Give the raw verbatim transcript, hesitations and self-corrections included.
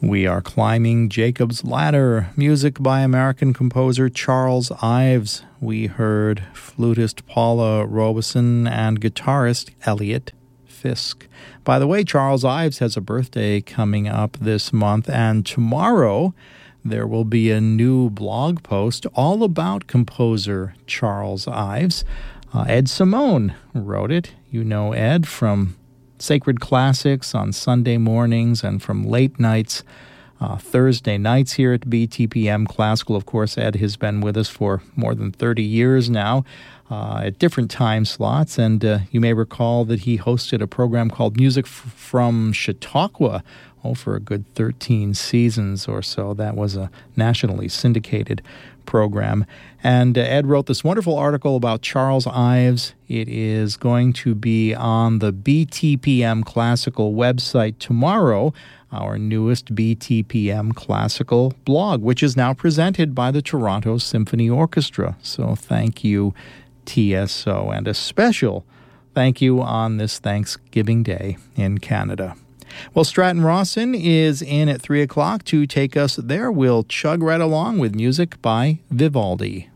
We are climbing Jacob's Ladder, music by American composer Charles Ives. We heard flutist Paula Robeson and guitarist Elliot Fisk. By the way, Charles Ives has a birthday coming up this month, and tomorrow there will be a new blog post all about composer Charles Ives. Uh, Ed Simone wrote it. You know Ed from Sacred Classics on Sunday mornings and from late nights, uh, Thursday nights here at B T P M Classical. Of course, Ed has been with us for more than thirty years now uh, at different time slots. And uh, you may recall that he hosted a program called Music F- from Chautauqua oh, for a good thirteen seasons or so. That was a nationally syndicated program. And uh, Ed wrote this wonderful article about Charles Ives. It is going to be on the B T P M Classical website tomorrow, our newest B T P M Classical blog, which is now presented by the Toronto Symphony Orchestra. So thank you, T S O, and a special thank you on this Thanksgiving Day in Canada. Well, Stratton Rawson is in at three o'clock to take us there. We'll chug right along with music by Vivaldi.